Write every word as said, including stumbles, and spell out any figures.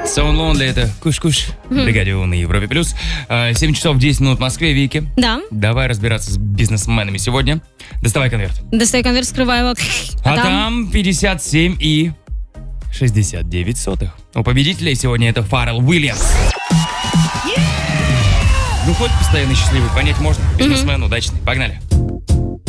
So Lonely, это Куш-Куш. Mm-hmm. Бригадио на Европе Плюс. семь часов десять минут в Москве. Вики. Да. Давай разбираться с бизнесменами сегодня. Доставай конверт. Достаю конверт, скрываю его. А, а там? там пятьдесят семь и шестьдесят девять сотых. У победителей сегодня это Фаррелл Уильямс. Yeah! Ну, хоть постоянно счастливый, понять можно. Бизнесмен mm-hmm. удачный. Погнали.